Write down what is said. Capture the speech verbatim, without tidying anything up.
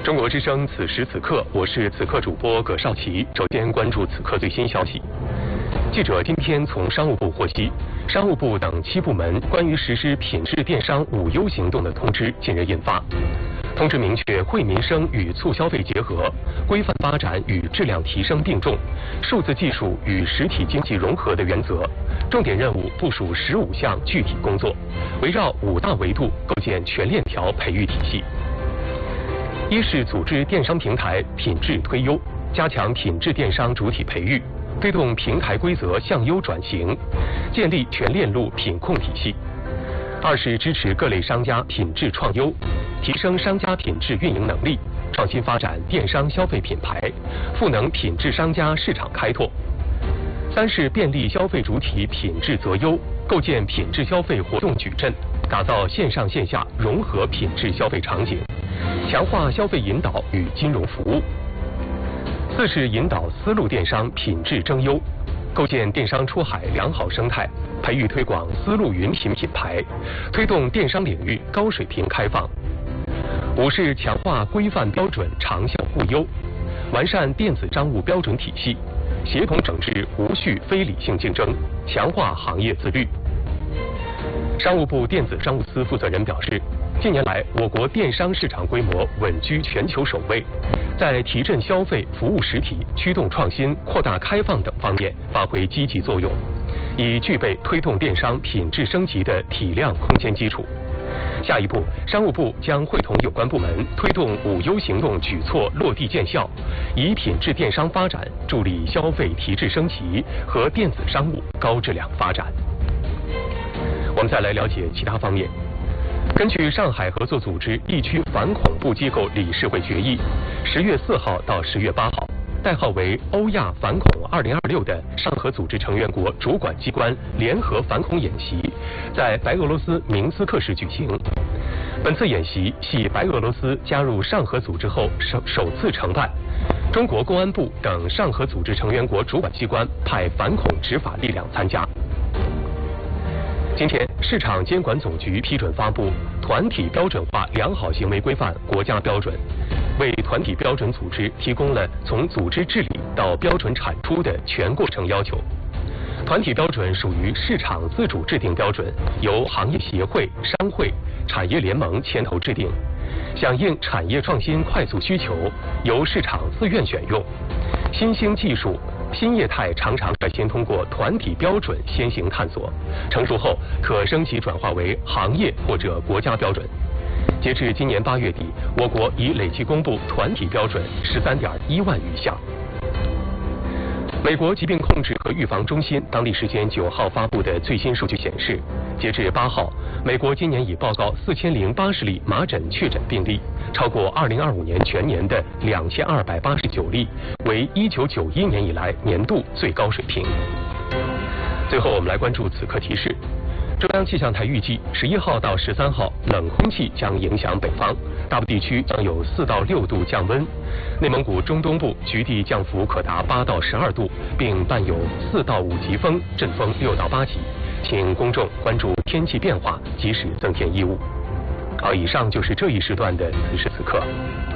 中国之声，此时此刻，我是此刻主播葛少奇。首先关注此刻最新消息。记者今天从商务部获悉，商务部等七部门关于实施品质电商无忧行动的通知近日印发。通知明确，惠民生与促消费结合，规范发展与质量提升并重，数字技术与实体经济融合的原则，重点任务部署十五项具体工作，围绕五大维度构建全链条培育体系。一是组织电商平台品质推优，加强品质电商主体培育，推动平台规则向优转型，建立全链路品控体系。二是支持各类商家品质创优，提升商家品质运营能力，创新发展电商消费品牌，赋能品质商家市场开拓。三是便利消费主体品质择优，构建品质消费活动矩阵，打造线上线下融合品质消费场景，强化消费引导与金融服务。四是引导丝路电商品质争优，构建电商出海良好生态，培育推广丝路云品品牌，推动电商领域高水平开放。五是强化规范标准长效互优，完善电子商务标准体系，协同整治无序非理性竞争，强化行业自律。商务部电子商务司负责人表示，近年来，我国电商市场规模稳居全球首位，在提振消费、服务实体、驱动创新、扩大开放等方面发挥积极作用，已具备推动电商品质升级的体量空间基础。下一步，商务部将会同有关部门推动五优行动举措落地见效，以品质电商发展助力消费提质升级和电子商务高质量发展。我们再来了解其他方面。根据上海合作组织地区反恐怖机构理事会决议，十月四号到十月八号，代号为欧亚反恐二零二六的上合组织成员国主管机关联合反恐演习在白俄罗斯明斯克市举行。本次演习系白俄罗斯加入上合组织后首首次承办，中国公安部等上合组织成员国主管机关派反恐执法力量参加。今天，市场监管总局批准发布《团体标准化良好行为规范》国家标准，为团体标准组织提供了从组织治理到标准产出的全过程要求。团体标准属于市场自主制定标准，由行业协会、商会、产业联盟牵头制定，响应产业创新快速需求，由市场自愿选用。新兴技术、新业态常常率先通过团体标准先行探索，成熟后可升级转化为行业或者国家标准。截至今年八月底，我国已累计公布团体标准十三点一万余项。美国疾病控制和预防中心当地时间九号发布的最新数据显示，截至八号，美国今年已报告四千零八十例麻疹确诊病例，超过二零二五年全年的两千二百八十九例，为一九九一年以来年度最高水平。最后，我们来关注此刻提示。中央气象台预计，十一号到十三号，冷空气将影响北方，大部地区将有四到六度降温。内蒙古中东部局地降幅可达八到十二度，并伴有四到五级风，阵风六到八级。请公众关注天气变化，及时增添衣物。好，以上就是这一时段的此时此刻。